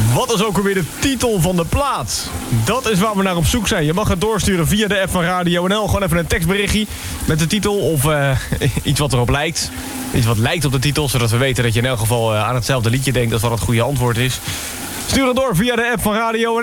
Wat is ook alweer de titel van de plaat? Dat is waar we naar op zoek zijn. Je mag het doorsturen via de app van Radio NL. Gewoon even een tekstberichtje met de titel of iets wat erop lijkt. Iets wat lijkt op de titel, zodat we weten dat je in elk geval aan hetzelfde liedje denkt dat wat het goede antwoord is. Stuur het door via de app van Radio NL.